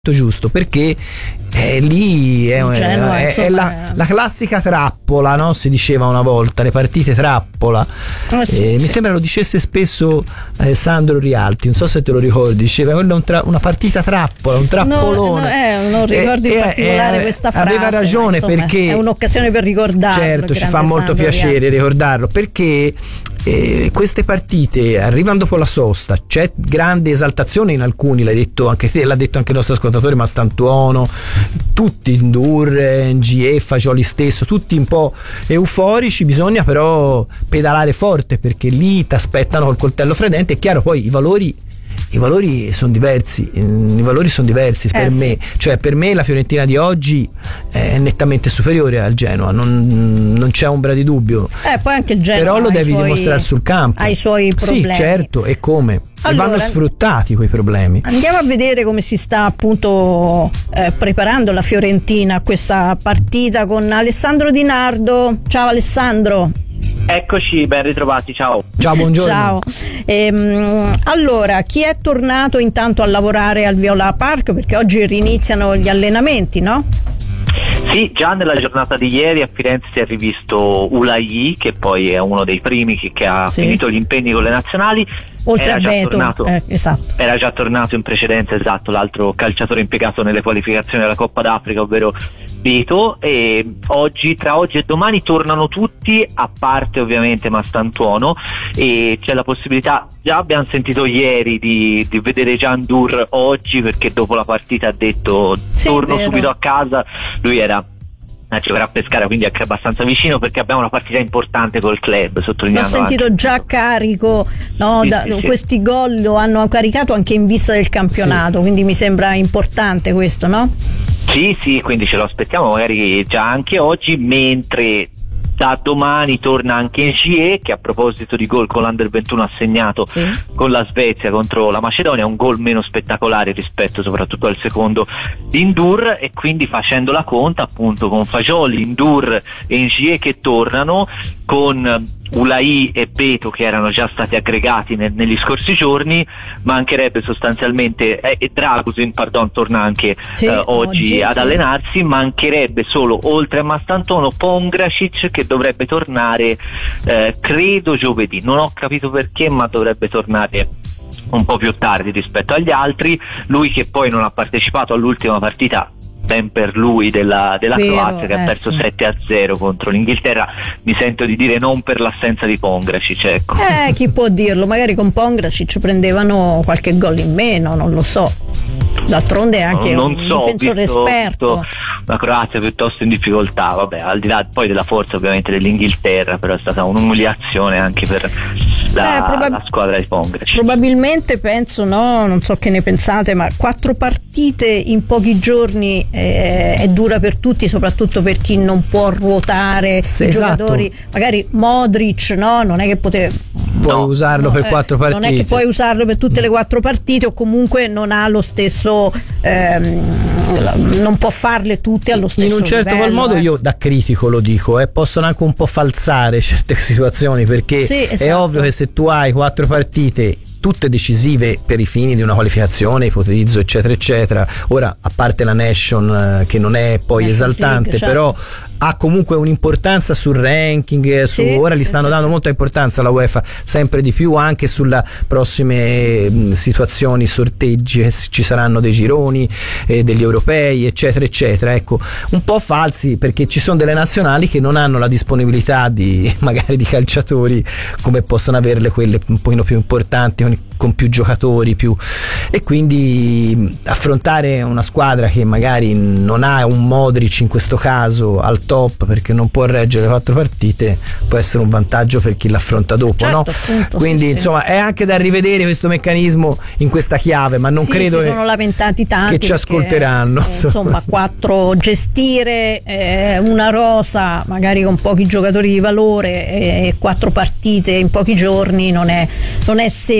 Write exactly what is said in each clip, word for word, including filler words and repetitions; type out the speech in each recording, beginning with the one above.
giusto, perché eh, lì è, Genoa, è, insomma, è la, la classica trappola, no? Si diceva una volta, le partite trappola. Oh, sì, eh, sì. Mi sembra lo dicesse spesso Alessandro Rialti, non so se te lo ricordi, diceva quella è un tra, una partita trappola, un trappolone. No, no, eh, non ricordo Eh, in eh, particolare eh, questa frase. aveva ragione, ma, insomma, perché è un'occasione per ricordarlo. Certo, ci fa molto Sandro piacere Rialti. ricordarlo, perché eh, queste partite arrivano dopo la sosta, c'è grande esaltazione in alcuni, l'hai detto anche te, l'ha detto anche il nostro ascoltatore Mastantuono, tutti Ndur, N G E, Fagioli stesso, tutti un po' euforici. Bisogna però pedalare forte, perché lì ti aspettano col coltello fredente. È chiaro, poi i valori I valori sono diversi, i valori sono diversi per Eh, sì. me, cioè per me la Fiorentina di oggi è nettamente superiore al Genoa, non, non c'è ombra di dubbio. Eh, poi anche il Genoa Però lo ha i devi suoi- dimostrare sul campo. ha i suoi problemi. Sì, certo, e come? Allora, e vanno sfruttati quei problemi. Andiamo a vedere come si sta appunto eh, preparando la Fiorentina a questa partita con Alessandro Di Nardo. Ciao Alessandro. Eccoci, ben ritrovati, ciao. Ciao, buongiorno. Ciao. Ehm, allora, chi è tornato intanto a lavorare al Viola Park? Perché oggi riniziano gli allenamenti, no? Sì, già nella giornata di ieri a Firenze si è rivisto Ulayi, che poi è uno dei primi che, che ha Sì. finito gli impegni con le nazionali. Oltre Era a già Beto. tornato, Eh, esatto. era già tornato in precedenza, esatto, l'altro calciatore impiegato nelle qualificazioni della Coppa d'Africa, ovvero Beto, e oggi, tra oggi e domani tornano tutti, a parte ovviamente Mastantuono, e c'è la possibilità, già abbiamo sentito ieri, di, di vedere Gian Dur oggi, perché dopo la partita ha detto Sì, torno vero. subito a casa. Lui era a giocare a Pescara, quindi anche abbastanza vicino, perché abbiamo una partita importante col club, L'ho sottolineando sentito anche. già carico, no? Sì, Da- sì, sì. Questi gol lo hanno caricato anche in vista del campionato, quindi mi sembra importante questo, no? Sì, sì, quindi ce lo aspettiamo magari già anche oggi, mentre da domani torna anche N G E, che a proposito di gol con l'Under ventuno ha segnato Sì. con la Svezia contro la Macedonia, un gol meno spettacolare rispetto soprattutto al secondo di Ndur, e quindi facendo la conta appunto con Fagioli, Ndur e N G E che tornano, con Ulayi e Beto che erano già stati aggregati nel, negli scorsi giorni, mancherebbe sostanzialmente eh, e Dragusin, pardon, torna anche Sì, eh, oggi, oggi, ad sì. allenarsi. Mancherebbe solo, oltre a Mastantuono, Pongracic, che dovrebbe tornare eh, credo giovedì, non ho capito perché, ma dovrebbe tornare un po' più tardi rispetto agli altri. Lui che poi non ha partecipato all'ultima partita, ben per lui, della, della Vero, Croazia, che eh, ha perso sì. sette a zero contro l'Inghilterra. Mi sento di dire non per l'assenza di Pongracic, ecco. Eh, chi può dirlo? Magari con Pongracic prendevano qualche gol in meno, non lo so. D'altronde è anche non un so, ho difensore visto, esperto. visto la Croazia piuttosto in difficoltà, vabbè, al di là poi della forza ovviamente dell'Inghilterra, però è stata un'umiliazione anche per la, Eh, probab- la squadra di Pongracic. Probabilmente penso, no, non so che ne pensate, ma quattro partite in pochi giorni eh, è dura per tutti, soprattutto per chi non può ruotare Sì, i esatto. giocatori. Magari Modric, no, non è che poteva Puoi No, usarlo no, per eh, quattro partite. Non è che puoi usarlo per tutte le quattro partite, o comunque non ha lo stesso ehm, non può farle tutte allo stesso in un certo livello, qual modo, eh. io da critico lo dico, eh, possono anche un po' falsare certe situazioni, perché Sì, è esatto. ovvio che se tu hai quattro partite tutte decisive per i fini di una qualificazione, ipotizzo, eccetera eccetera, ora a parte la Nation eh, che non è poi Nation esaltante, League, certo. però ha comunque un'importanza sul ranking, su, Sì, ora gli sì, stanno sì, dando sì. molta importanza alla UEFA, sempre di più, anche sulle prossime mh, situazioni, sorteggi, che ci saranno dei gironi, eh, degli europei, eccetera eccetera. Ecco, un po' falsi, perché ci sono delle nazionali che non hanno la disponibilità di magari di calciatori come possono averle quelle un pochino più importanti, con, con più giocatori, più, e quindi mh, affrontare una squadra che magari non ha un Modric in questo caso al top, perché non può reggere quattro partite, può essere un vantaggio per chi l'affronta dopo, Certo, no? appunto, Quindi sì, sì. insomma è anche da rivedere questo meccanismo in questa chiave, ma non Sì, credo si che, sono lamentati tanti che ci perché, ascolteranno, eh, insomma, quattro gestire eh, una rosa magari con pochi giocatori di valore e quattro partite in pochi giorni non è, non è semplice.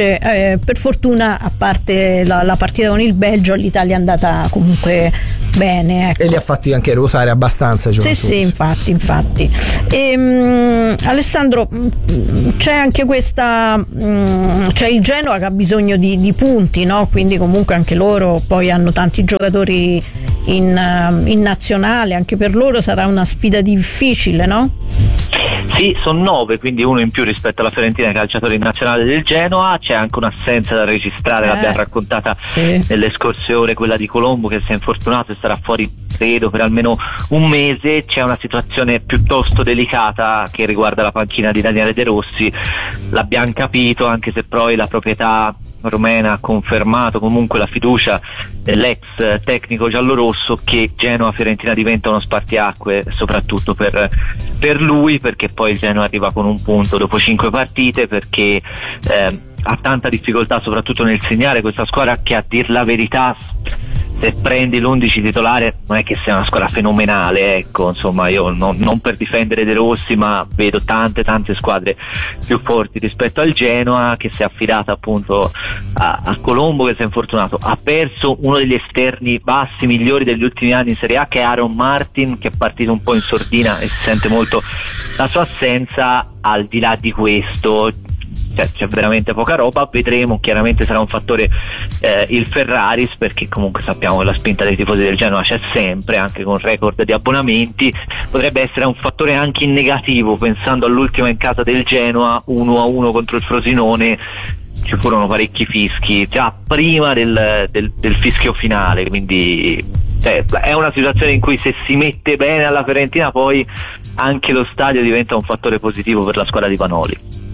invece eh, per fortuna, a parte la, la partita con il Belgio, l'Italia è andata comunque bene, ecco. E li ha fatti anche ruotare abbastanza, sì sì, infatti infatti e, um, Alessandro, c'è anche questa um, c'è il Genoa che ha bisogno di, di punti, no? Quindi comunque anche loro poi hanno tanti giocatori in, uh, in nazionale, anche per loro sarà una sfida difficile, no? Sì, sono nove, quindi uno in più rispetto alla Fiorentina, calciatori in nazionale del Genoa. C'è anche un'assenza da registrare, eh, l'abbiamo raccontata sì. nell'escursione, quella di Colombo, che si è infortunato e sarà fuori credo per almeno un mese. C'è una situazione piuttosto delicata che riguarda la panchina di Daniele De Rossi, l'abbiamo capito, anche se poi la proprietà romena ha confermato comunque la fiducia dell'ex tecnico giallorosso che Genoa-Fiorentina diventa uno spartiacque soprattutto per, per lui, perché poi il Genoa arriva con un punto dopo cinque partite, perché eh, ha tanta difficoltà soprattutto nel segnare, questa squadra che, a dir la verità, se prendi l'undici titolare non è che sia una squadra fenomenale, ecco, insomma, io non, non per difendere De Rossi, ma vedo tante tante squadre più forti rispetto al Genoa, che si è affidata appunto a, a Colombo, che si è infortunato, ha perso uno degli esterni bassi migliori degli ultimi anni in Serie A, che è Aaron Martin, che è partito un po' in sordina e si sente molto la sua assenza. Al di là di questo C'è, c'è veramente poca roba, vedremo, chiaramente sarà un fattore eh, il Ferraris, perché comunque sappiamo che la spinta dei tifosi del Genoa c'è sempre, anche con record di abbonamenti. Potrebbe essere un fattore anche in negativo, pensando all'ultima in casa del Genoa, uno a uno contro il Frosinone, ci furono parecchi fischi già prima del, del, del fischio finale, quindi cioè, è una situazione in cui se si mette bene alla Fiorentina poi anche lo stadio diventa un fattore positivo per la squadra di Vanoli.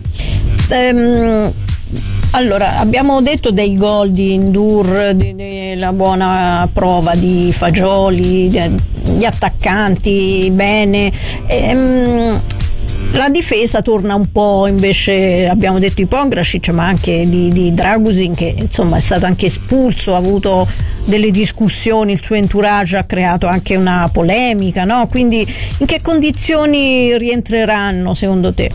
Um, allora, abbiamo detto dei gol di N'Dour, della buona prova di Fagioli, gli attaccanti bene. Um, la difesa torna un po', invece abbiamo detto di Pongracic, ma anche di, di Dragusin, che insomma è stato anche espulso, ha avuto delle discussioni, il suo entourage ha creato anche una polemica, no? Quindi in che condizioni rientreranno secondo te?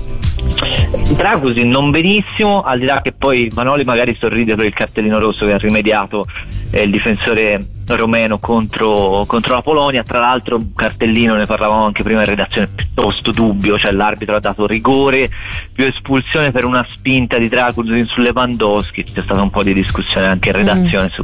Dragusin non benissimo, al di là che poi Vanoli magari sorride per il cartellino rosso che ha rimediato eh, il difensore romeno contro, contro la Polonia. Tra l'altro un cartellino, ne parlavamo anche prima in redazione, piuttosto dubbio, cioè l'arbitro ha dato rigore più espulsione per una spinta di Dragusin su Lewandowski. C'è stata un po' di discussione anche in redazione mm. su,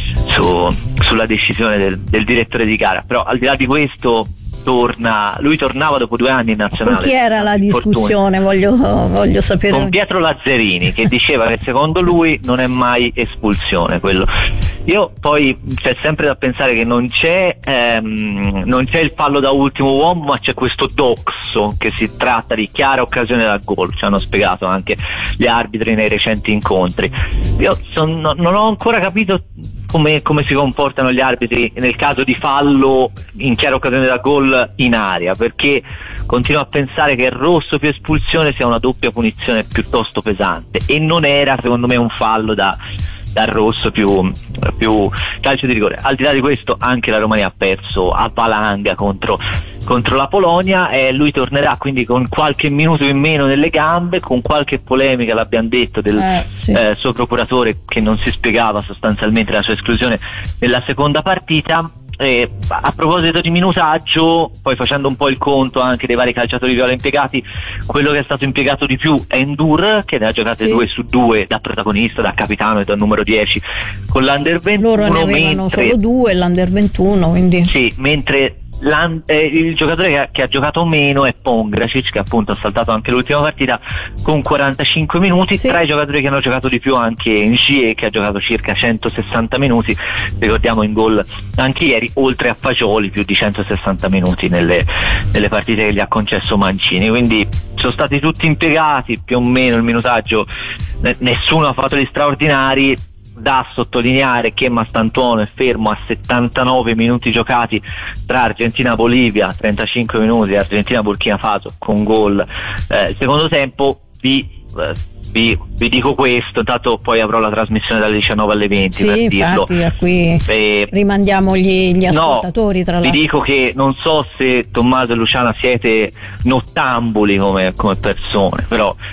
su, sulla decisione del, del direttore di gara, però al di là di questo torna, lui tornava dopo due anni in nazionale. Con chi era la discussione? Voglio, voglio sapere. Con Pietro Lazzarini, che diceva che secondo lui non è mai espulsione quello. Io poi c'è sempre da pensare che non c'è ehm, non c'è il fallo da ultimo uomo, ma c'è questo doxo, che si tratta di chiara occasione da gol, ci hanno spiegato anche gli arbitri nei recenti incontri. Io son, non ho ancora capito come, come si comportano gli arbitri nel caso di fallo in chiara occasione da gol in area, perché continuo a pensare che il rosso più espulsione sia una doppia punizione piuttosto pesante, e non era secondo me un fallo da dal rosso più, più calcio di rigore. Al di là di questo anche la Romania ha perso a valanga contro, contro la Polonia, e lui tornerà quindi con qualche minuto in meno nelle gambe, con qualche polemica, l'abbiamo detto, del eh, sì. eh, suo procuratore, che non si spiegava sostanzialmente la sua esclusione nella seconda partita. Eh, a proposito di minutaggio, poi facendo un po' il conto anche dei vari calciatori viola impiegati, quello che è stato impiegato di più è N'Dour, che ne ha giocate sì. due su due da protagonista, da capitano e da numero dieci con l'Under ventuno. Loro ne avevano mentre, solo due, l'Under ventuno, quindi sì, mentre eh, il giocatore che ha, che ha giocato meno è Pongracic, che appunto ha saltato anche l'ultima partita con quarantacinque minuti. Sì. Tra i giocatori che hanno giocato di più anche N'Jie, che ha giocato circa centosessanta minuti, ricordiamo in gol anche ieri, oltre a Fagioli più di centosessanta minuti nelle, nelle partite che gli ha concesso Mancini. Quindi sono stati tutti impiegati più o meno il minutaggio, nessuno ha fatto gli straordinari. Da sottolineare che Mastantuono è fermo a settantanove minuti giocati tra Argentina-Bolivia, trentacinque minuti, Argentina-Burkina Faso con gol. Eh, il secondo tempo vi, eh, vi, vi dico questo, intanto poi avrò la trasmissione dalle diciannove alle venti, sì, per infatti, dirlo. A qui eh, rimandiamo gli, gli ascoltatori. No, tra l'altro vi dico che non so se Tommaso e Luciana siete nottambuli come, come persone, però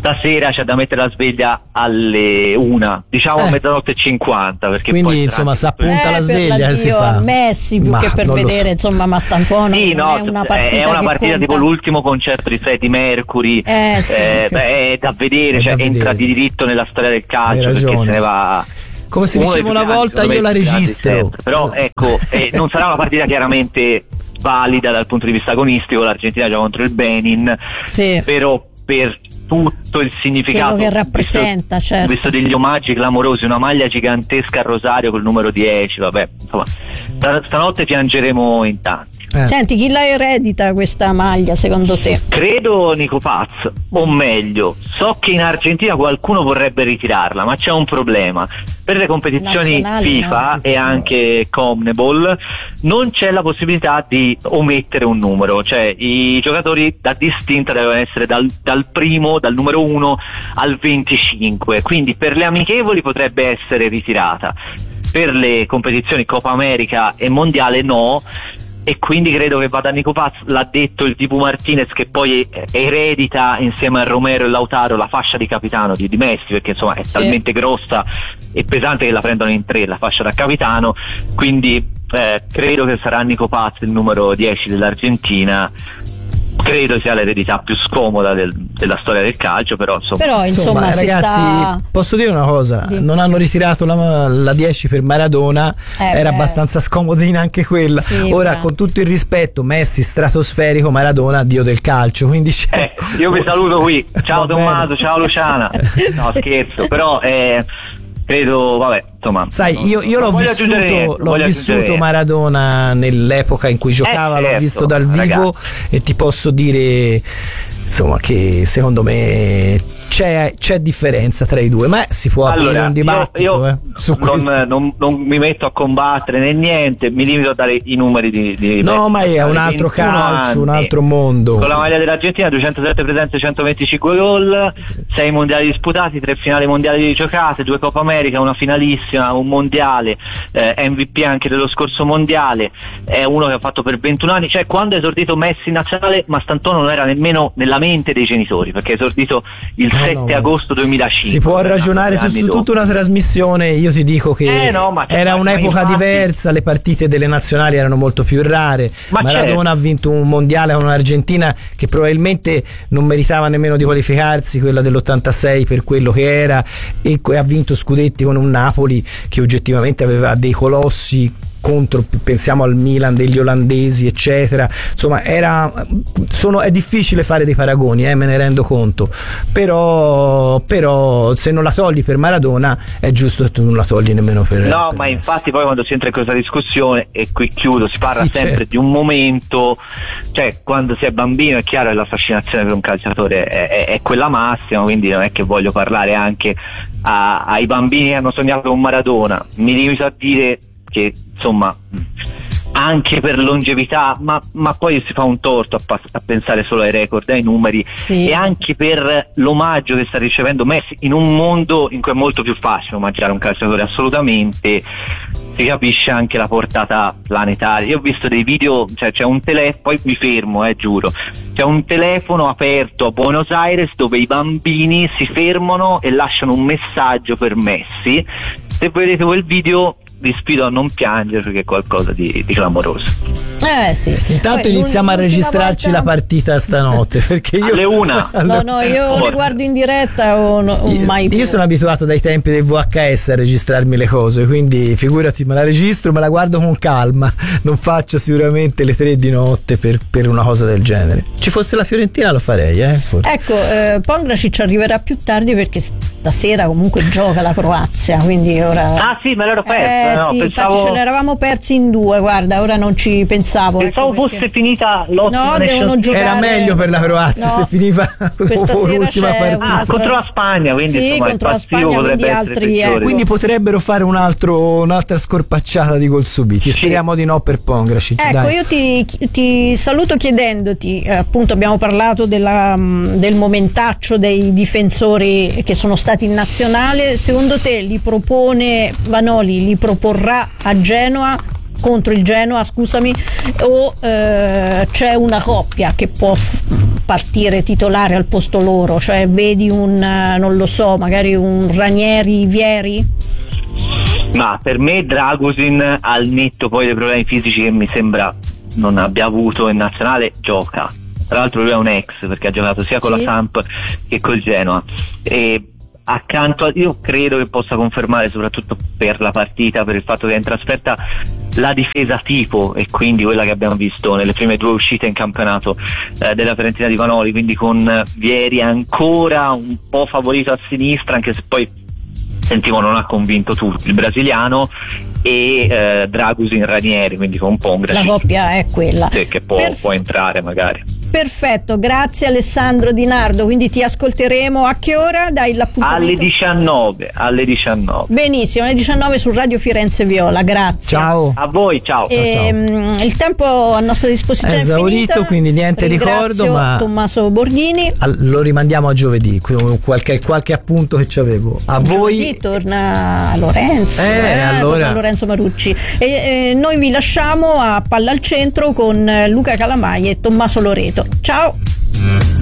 stasera c'è da mettere la sveglia alle una, diciamo Eh. a mezzanotte e cinquanta, perché Quindi poi insomma si tranne- appunta Eh, la per sveglia e si l'addio fa a Messi più Ma che per non lo vedere, so. insomma, Mastantuono Sì, non no, è una partita è una che partita conta. tipo l'ultimo concerto di Freddie Mercury, Eh, sì. eh, beh, è da vedere, È cioè da entra vedere. di diritto nella storia del Hai calcio, perché ragione. se ne va. Come si uno dei diceva più una grandi, volta, secondo io me, la più grandi registro. sempre. Però ecco, eh, non sarà una partita chiaramente valida dal punto di vista agonistico, l'Argentina gioca contro il Benin, Sì. però per tutto il significato Quello che rappresenta, visto, certo. visto degli omaggi clamorosi, una maglia gigantesca a rosario col numero dieci, vabbè, insomma, sta- stanotte piangeremo in tanti. Eh. Senti, chi la eredita questa maglia secondo te? Credo Nico Paz, o meglio, so che in Argentina qualcuno vorrebbe ritirarla, ma c'è un problema. Per le competizioni Nazionali, FIFA no, sì. e anche CONMEBOL non c'è la possibilità di omettere un numero, cioè i giocatori da distinta devono essere dal, dal primo, dal numero uno al venticinque, quindi per le amichevoli potrebbe essere ritirata, per le competizioni Coppa America e Mondiale no, e quindi credo che vada Nico Paz. L'ha detto il Dibu Martinez, che poi eredita insieme a Romero e Lautaro la fascia di capitano di, di Messi, perché insomma è Sì. talmente grossa e pesante che la prendono in tre la fascia da capitano, quindi eh, credo che sarà Nico Paz il numero dieci dell'Argentina. Credo sia l'eredità più scomoda del, della storia del calcio, però insomma, Però insomma, si ragazzi, sta... posso dire una cosa? Sì. Non hanno ritirato la, la dieci per Maradona, Eh, era beh. abbastanza scomodina anche quella. Sì, Ora, beh. con tutto il rispetto, Messi stratosferico, Maradona dio del calcio, quindi c'è... ecco, io vi saluto qui, ciao Va bene. Tommaso, ciao Luciana, no scherzo, però eh, credo, vabbè, insomma, Sai, non- io, io non l'ho voglio aggiungere vissuto, niente, non l'ho voglio vissuto aggiungere niente. Maradona nell'epoca in cui giocava, Eh, l'ho certo, visto dal vivo, ragazzi. e ti posso dire insomma che secondo me c'è, c'è differenza tra i due, ma si può aprire Allora, un dibattito io, io eh, su questo. non, non, non mi metto a combattere né niente, mi limito a dare i numeri di, di No, Messi. ma è un Alle altro ventuno calcio, un anni, altro mondo. con la maglia dell'Argentina, duecentosette presenze, centoventicinque gol, sei mondiali disputati, tre finali mondiali giocate, due Coppa America, una finalissima, un mondiale, eh, M V P anche dello scorso mondiale, è uno che ha fatto per ventuno anni, cioè quando è esordito Messi in nazionale Mastantuono non era nemmeno nella mente dei genitori, perché è esordito il No, sette no, agosto duemilacinque. Si può ragionare su, anni su dopo. tutta una trasmissione. Io ti dico che Eh, no, ma c'è- era ma un'epoca infatti- diversa, le partite delle nazionali erano molto più rare. Ma Maradona certo. ha vinto un mondiale con un'Argentina che probabilmente non meritava nemmeno di qualificarsi, quella dell'ottantasei, per quello che era, e co- ha vinto scudetti con un Napoli che oggettivamente aveva dei colossi contro, pensiamo al Milan degli olandesi eccetera, insomma era sono, è difficile fare dei paragoni, eh, me ne rendo conto, però però se non la togli per Maradona è giusto che tu non la togli nemmeno per No, per ma Messi. infatti poi quando si entra in questa discussione, e qui chiudo, si parla Sì, sempre certo. di un momento, cioè quando si è bambino è chiaro che la fascinazione per un calciatore è, è, è quella massima, quindi non è che voglio parlare anche a, ai bambini che hanno sognato con Maradona, mi limito a dire che insomma anche per longevità, ma, ma poi si fa un torto a, pas- a pensare solo ai record, ai numeri, Sì. e anche per l'omaggio che sta ricevendo Messi in un mondo in cui è molto più facile omaggiare un calciatore, assolutamente, si capisce anche la portata planetaria. Io ho visto dei video, cioè c'è un telefono, poi mi fermo, eh, giuro, c'è un telefono aperto a Buenos Aires dove i bambini si fermano e lasciano un messaggio per Messi. Se vedete quel video vi sfido a non piangere perché è qualcosa di, di clamoroso. Eh sì. Intanto Poi, iniziamo a l'ultima registrarci volta- la partita stanotte, perché io Alle una. No, no, io Forza. le guardo in diretta o, no, o Io, mai più. io sono abituato dai tempi del V H S a registrarmi le cose, quindi figurati, me la registro, me la guardo con calma, non faccio sicuramente le tre di notte per, per una cosa del genere. Ci fosse la Fiorentina lo farei, eh, forse. Ecco, eh, Pongracic arriverà più tardi perché stasera comunque gioca la Croazia, quindi ora... Ah sì, me l'ero persa, Eh, no, sì, pensavo, infatti ce l'eravamo persi in due, guarda, ora non ci pensavo. pensavo ecco, perché- fosse finita l'ottima No, Nations devono League. giocare. Era meglio per la Croazia No, se finiva questa dopo sera l'ultima c'è partita. Ah, un'altra- contro la Spagna, quindi Sì, insomma il contro la passivo Spagna, potrebbe quindi essere altri, peggiore. eh, Quindi potrebbero fare un altro, un'altra scorpacciata di gol subiti. Speriamo di no per Pongracic. Ecco, dai. io ti, ti saluto chiedendoti, eh, appunto abbiamo parlato della, mh, del momentaccio dei difensori che sono stati in nazionale, secondo te li propone Vanoli, li proporrà a Genoa, contro il Genoa, scusami, o eh, c'è una coppia che può f- partire titolare al posto loro? Cioè vedi un, non lo so, magari un Ranieri Vieri? Ma per me Dragusin, al netto poi dei problemi fisici che mi sembra non abbia avuto in nazionale, gioca. Tra l'altro lui è un ex, perché ha giocato sia con sì. la Samp che col Genoa, e accanto a, io credo che possa confermare, soprattutto per la partita, per il fatto che è in trasferta, la difesa tipo, e quindi quella che abbiamo visto nelle prime due uscite in campionato eh, della Fiorentina di Vanoli, quindi con Vieri ancora un po' favorito a sinistra, anche se poi sentivo non ha convinto tutti, il brasiliano, e eh, Dragusin Ranieri, quindi con un po' un La coppia è quella. sì, che può, Perf- può entrare magari. Perfetto, grazie Alessandro Di Nardo, quindi ti ascolteremo a che ora? Dai l'appuntamento. Alle diciannove, alle diciannove. Benissimo, alle diciannove su Radio Firenze Viola, grazie. Ciao. A voi, ciao. E, mh, il tempo a nostra disposizione È esaurito, è finito, quindi niente Ringrazio ricordo, ma Tommaso Borghini. Al- lo rimandiamo a giovedì, qui- qualche, qualche appunto che c'avevo. A voi Giovedì torna Lorenzo, Eh, eh, allora. torna Lorenzo Marucci e eh, noi vi lasciamo a Palla al Centro con Luca Calamai e Tommaso Loreto. Ciao.